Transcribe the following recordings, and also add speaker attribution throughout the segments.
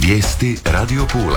Speaker 1: Vijesti Radio Pule.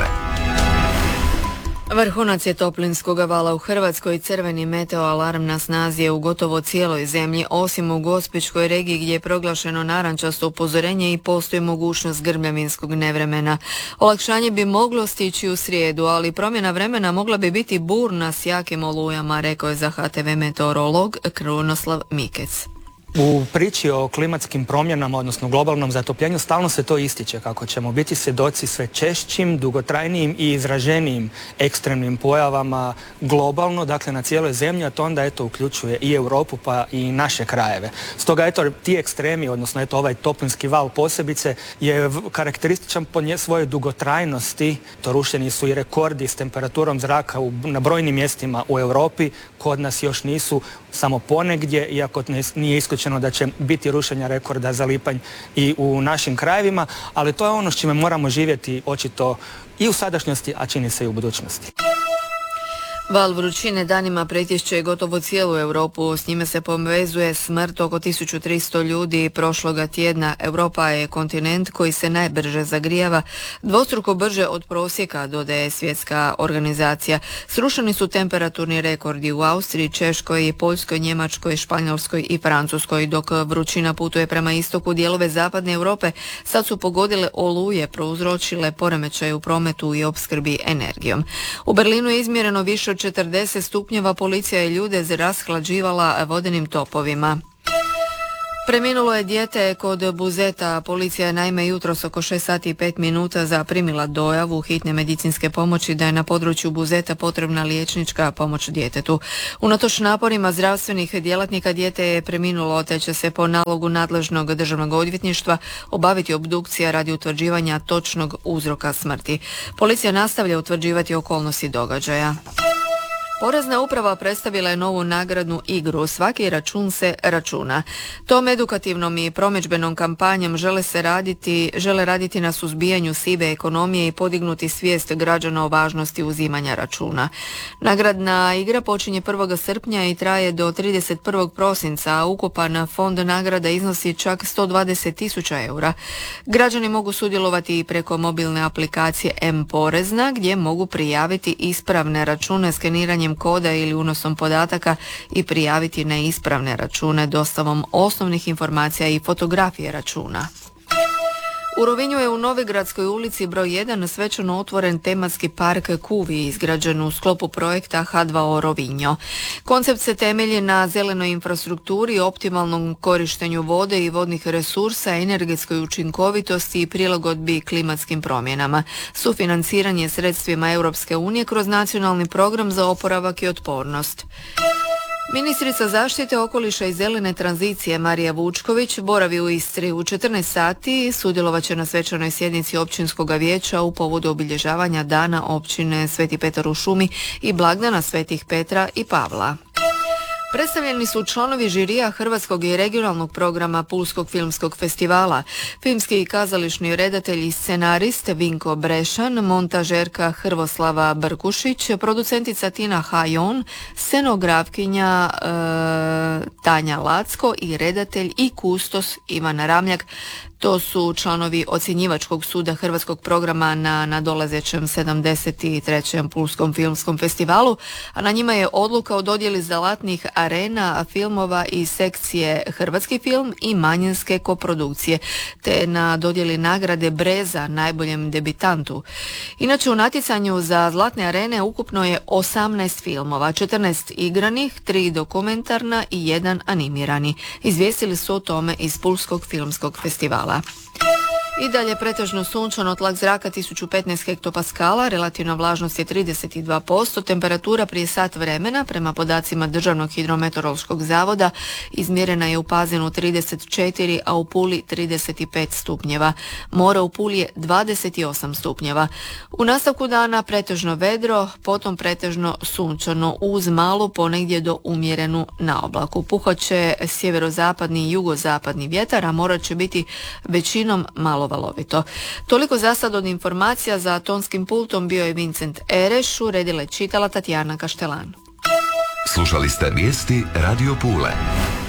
Speaker 2: Vrhunac je toplinskog vala u Hrvatskoj. Crveni meteo alarm na snazi je u gotovo cijeloj zemlji, osim u Gospićkoj regiji gdje je proglašeno narančasto upozorenje i postoji mogućnost grmljavinskog nevremena. Olakšanje bi moglo stići u srijedu, ali promjena vremena mogla bi biti burna s jakim olujama, rekao je za HTV meteorolog Krunoslav Mikec.
Speaker 3: U priči o klimatskim promjenama, odnosno globalnom zatopljenju, stalno se to ističe kako ćemo biti svjedoci sve češćim, dugotrajnijim i izraženijim ekstremnim pojavama globalno, dakle na cijeloj zemlji, a to onda uključuje i Europu pa i naše krajeve. Stoga ti ekstremi, odnosno ovaj toplinski val posebice je karakterističan po svojoj dugotrajnosti. To rušeni su i rekordi s temperaturom zraka na brojnim mjestima u Europi, kod nas još nisu, samo ponegdje, iako nije isključeno da će biti rušenja rekorda za lipanj i u našim krajevima, ali to je ono s čime moramo živjeti očito i u sadašnjosti, a čini se i u budućnosti.
Speaker 2: Val vrućine danima pretješće gotovo cijelu Europu, s njime se povezuje smrt oko 1300 ljudi prošloga tjedna. Europa je kontinent koji se najbrže zagrijava, dvostruko brže od prosjeka, dodaje svjetska organizacija. Srušeni su temperaturni rekordi u Austriji, Češkoj, Poljskoj, Njemačkoj, Španjolskoj i Francuskoj. Dok vrućina putuje prema istoku, dijelove zapadne Europe sad su pogodile oluje, prouzročile poremećaj u prometu i opskrbi energijom. U Berlinu je izmjereno više od 40 stupnjeva, policija je ljude rashlađivala vodenim topovima. Preminulo je dijete kod Buzeta. Policija je naime jutros oko 6 sati i 5 minuta zaprimila dojavu hitne medicinske pomoći da je na području Buzeta potrebna liječnička pomoć djetetu. Unatoč naporima zdravstvenih djelatnika dijete je preminulo, te će se po nalogu nadležnog državnog odvjetništva obaviti obdukcija radi utvrđivanja točnog uzroka smrti. Policija nastavlja utvrđivati okolnosti događaja. Porezna uprava predstavila je novu nagradnu igru Svaki račun se računa. Tom edukativnom i promidžbenom kampanjom žele raditi na suzbijanju sive ekonomije i podignuti svijest građana o važnosti uzimanja računa. Nagradna igra počinje 1. srpnja i traje do 31. prosinca, a ukupan fond nagrada iznosi čak 120.000 eura. Građani mogu sudjelovati i preko mobilne aplikacije M-Porezna, gdje mogu prijaviti ispravne račune skeniranjem koda ili unosom podataka i prijaviti neispravne račune dostavom osnovnih informacija i fotografije računa. U Rovinju je u Novigradskoj ulici broj 1 svečano otvoren tematski park Kuvi, izgrađen u sklopu projekta H2O Rovinjo. Koncept se temelji na zelenoj infrastrukturi, optimalnom korištenju vode i vodnih resursa, energetskoj učinkovitosti i prilagodbi klimatskim promjenama. Sufinanciranje sredstvima Europske unije kroz nacionalni program za oporavak i otpornost. Ministrica zaštite okoliša i zelene tranzicije Marija Vučković boravi u Istri. U 14 sati sudjelovat će na svečanoj sjednici općinskog vijeća u povodu obilježavanja dana općine Sveti Petar u Šumi i blagdana Svetih Petra i Pavla. Predstavljeni su članovi žirija hrvatskog i regionalnog programa Pulskog filmskog festivala. Filmski i kazališni redatelj i scenarist Vinko Brešan, montažerka Hrvoslava Brkušić, producentica Tina Hajon, scenografkinja Tanja Lacko i redatelj i kustos Ivan Ramljak. To su članovi ocjenjivačkog suda hrvatskog programa na nadolazećem 73. Pulskom filmskom festivalu, a na njima je odluka o dodjeli zlatnih arena filmova iz sekcije Hrvatski film i manjinske koprodukcije, te na dodjeli nagrade Breza najboljem debitantu. Inače, u natjecanju za zlatne arene ukupno je 18 filmova, 14 igranih, 3 dokumentarna i 1 animirani. Izvijestili su o tome iz Pulskog filmskog festivala. I dalje pretežno sunčano, tlak zraka 1015 hektopaskala, relativna vlažnost je 32%, temperatura prije sat vremena prema podacima Državnog hidrometeorološkog zavoda izmjerena je u Pazinu 34, a u Puli 35 stupnjeva. More u Puli je 28 stupnjeva. U nastavku dana pretežno vedro, potom pretežno sunčano uz malu ponegdje do umjerenu naoblaku. Puhat će sjeverozapadni i jugozapadni vjetar, a morat će biti većinom malo valovito. Toliko za sad od informacija. Za tonskim pultom bio je Vincent Ereš, uredila je čitala Tatjana Kaštelan.
Speaker 1: Slušali ste vijesti Radio Pule.